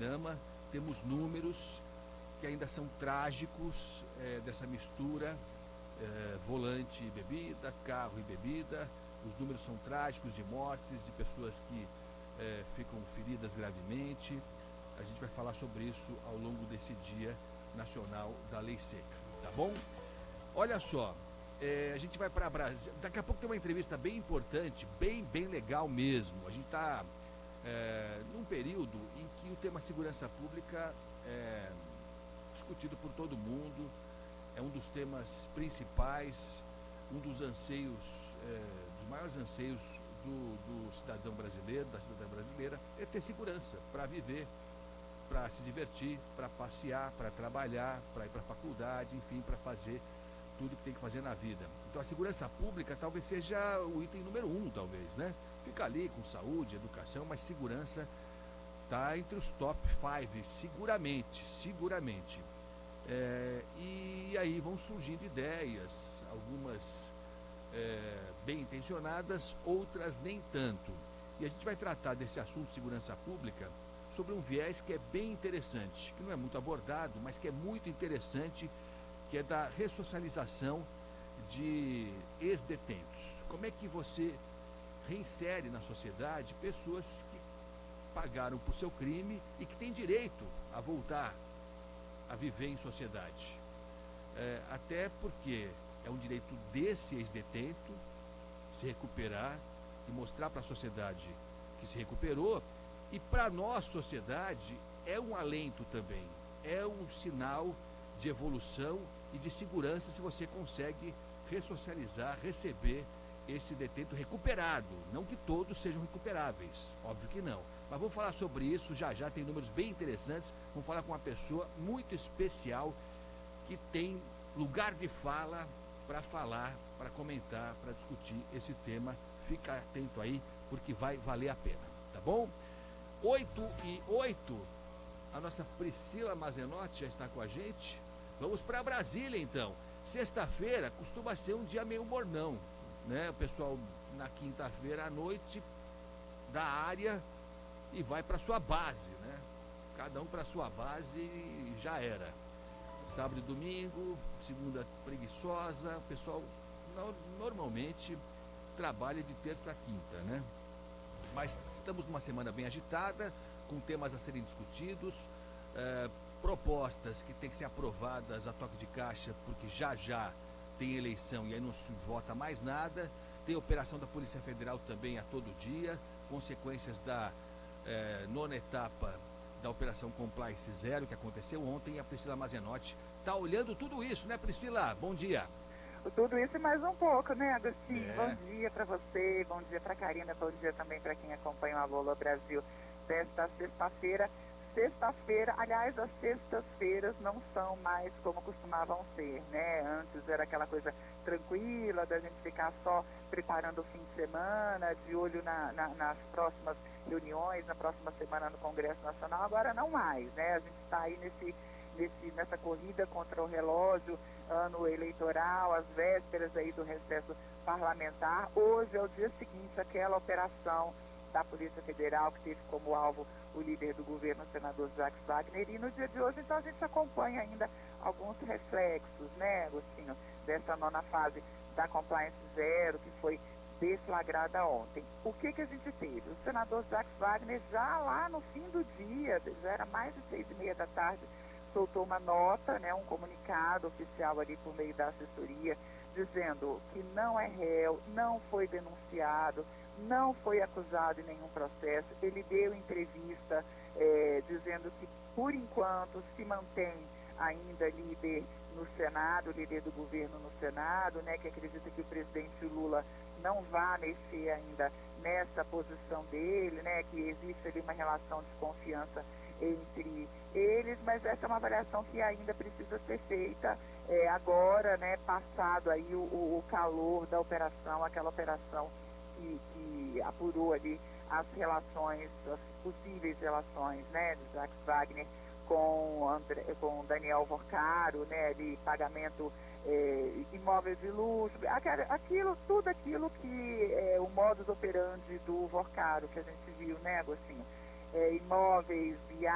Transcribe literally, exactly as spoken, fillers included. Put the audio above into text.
programa, temos números que ainda são trágicos é, dessa mistura, é, volante e bebida, carro e bebida. Os números são trágicos de mortes, de pessoas que é, ficam feridas gravemente. A gente vai falar sobre isso ao longo desse Dia Nacional da Lei Seca, tá bom? Olha só, é, a gente vai para Brasília. Daqui a pouco tem uma entrevista bem importante, bem, bem legal mesmo. A gente está é, num período em que o tema segurança pública é discutido por todo mundo, é um dos temas principais, um dos anseios, é, dos maiores anseios do, do cidadão brasileiro, da cidadã brasileira, é ter segurança para viver, para se divertir, para passear, para trabalhar, para ir para a faculdade, enfim, para fazer tudo que tem que fazer na vida. Então a segurança pública talvez seja o item número um, talvez, né? Fica ali com saúde, educação, mas segurança está entre os top cinco, seguramente, seguramente. É, e aí vão surgindo ideias, algumas é, bem intencionadas, outras nem tanto. E a gente vai tratar desse assunto de segurança pública sobre um viés que é bem interessante, que não é muito abordado, mas que é muito interessante, que é da ressocialização de ex-detentos. Como é que você reinsere na sociedade pessoas que pagaram por seu crime e que têm direito a voltar a viver em sociedade? É, até porque é um direito desse ex-detento se recuperar e mostrar para a sociedade que se recuperou, e para nós, sociedade, é um alento também, é um sinal de evolução e de segurança se você consegue ressocializar, receber esse detento recuperado. Não que todos sejam recuperáveis, óbvio que não. Mas vamos falar sobre isso já já, tem números bem interessantes. Vamos falar com uma pessoa muito especial que tem lugar de fala para falar, para comentar, para discutir esse tema. Fica atento aí, porque vai valer a pena, tá bom? oito e oito, a nossa Priscila Mazenotti já está com a gente. Vamos para Brasília então. Sexta-feira costuma ser um dia meio mornão, né? O pessoal na quinta-feira à noite da área e vai para sua base, né? Cada um para sua base e já era. Sábado e domingo, segunda preguiçosa, o pessoal no, normalmente trabalha de terça a quinta, né? Mas estamos numa semana bem agitada, com temas a serem discutidos, é, propostas que têm que ser aprovadas a toque de caixa, porque já já tem eleição e aí não se vota mais nada. Tem operação da Polícia Federal também a todo dia, consequências da é, nona etapa da Operação Compliance Zero, que aconteceu ontem, e a Priscila Mazenotti está olhando tudo isso, né, Priscila? Bom dia. Tudo isso e mais um pouco, né, Agostinho? É. Bom dia para você, bom dia para Karina, bom dia também para quem acompanha o Alô Brasil desta sexta-feira. Sexta-feira, aliás, as sextas-feiras não são mais como costumavam ser, né? Antes era aquela coisa tranquila da gente ficar só preparando o fim de semana, de olho na, na, nas próximas reuniões, na próxima semana no Congresso Nacional. Agora não mais, né? A gente está aí nesse, nesse, nessa corrida contra o relógio, ano eleitoral, às vésperas aí do recesso parlamentar. Hoje é o dia seguinte àquela operação da Polícia Federal que teve como alvo o líder do governo, o senador Jacques Wagner, e no dia de hoje, então, a gente acompanha ainda alguns reflexos, né, Agostinho, dessa nona fase da Compliance Zero, que foi deflagrada ontem. O que que a gente teve? O senador Jacques Wagner, já lá no fim do dia, já era mais de seis e meia da tarde, soltou uma nota, né, um comunicado oficial ali por meio da assessoria, dizendo que não é réu, não foi denunciado, não foi acusado em nenhum processo. Ele deu entrevista é, dizendo que, por enquanto, se mantém ainda líder no Senado, líder do governo no Senado, né, que acredita que o presidente Lula não vá mexer ainda nessa posição dele, né, que existe ali uma relação de confiança entre eles, mas essa é uma avaliação que ainda precisa ser feita é, agora, né, passado aí o, o calor da operação, aquela operação que, que apurou ali as relações, as possíveis relações, né, de Jacques Wagner com, André, com Daniel Vorcaro, né, ali pagamento é, imóvel de luxo, aquilo, tudo aquilo que é o modus operandi do Vorcaro que a gente viu, né, Agostinho? É, imóveis, viagens,